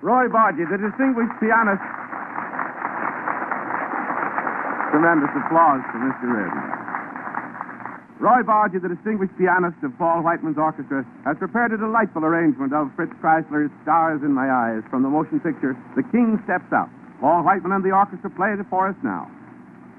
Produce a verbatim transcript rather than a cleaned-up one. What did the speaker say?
Roy Bargy, the distinguished pianist. Tremendous applause for Mister Reardon. Roy Bargy, the distinguished pianist of Paul Whiteman's orchestra, has prepared a delightful arrangement of Fritz Kreisler's Stars in My Eyes from the motion picture The King Steps Out. Paul Whiteman and the orchestra play it for us now.